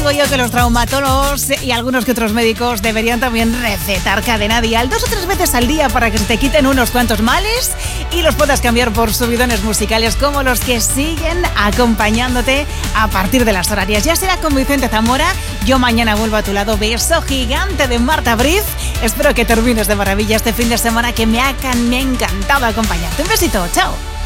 digo yo que los traumatólogos y algunos que otros médicos deberían también recetar Cadena Dial 2 o 3 veces al día para que se te quiten unos cuantos males y los puedas cambiar por subidones musicales como los que siguen acompañándote a partir de las horarias. Ya será con Vicente Zamora. Yo mañana vuelvo a tu lado. Beso gigante de Marta Briz. Espero que termines de maravilla este fin de semana, que me ha encantado acompañarte. Un besito, chao.